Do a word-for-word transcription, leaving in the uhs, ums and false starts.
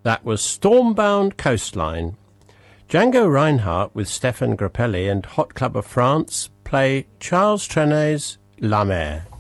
That was Stormbound Coastline. Django Reinhardt with Stéphane Grappelli and Hot Club of France play Charles Trenet's La Mer.